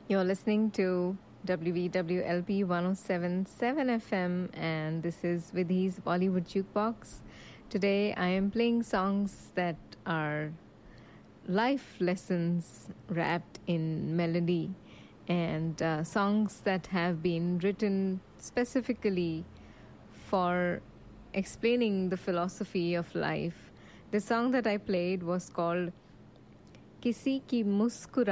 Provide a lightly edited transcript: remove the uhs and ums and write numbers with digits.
You're listening to WVWLP 1077 FM, and this is Vidhi's Bollywood Jukebox. Today, I am playing songs that are life lessons wrapped in melody, and songs that have been written specifically for explaining the philosophy of life. The song that I played was called Kisi Ki Muskura